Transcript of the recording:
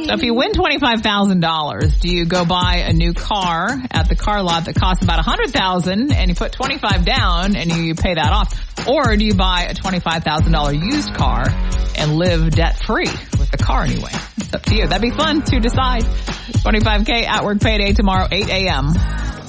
So if you win $25,000, do you go buy a new car at the car lot that costs about $100,000 and you put $25,000 down and you pay that off? Or do you buy a $25,000 used car and live debt-free with the car anyway? It's up to you. That'd be fun to decide. $25K at work payday tomorrow, 8 a.m.